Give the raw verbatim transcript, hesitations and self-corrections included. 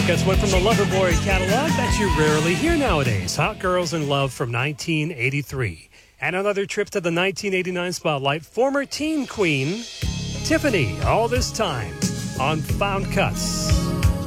Cuts one from the Loverboy catalog that you rarely hear nowadays. Hot Girls in Love from nineteen eighty-tee. And another trip to the nineteen eighty-nine spotlight. Former teen queen, Tiffany, all this time on Found Cuts.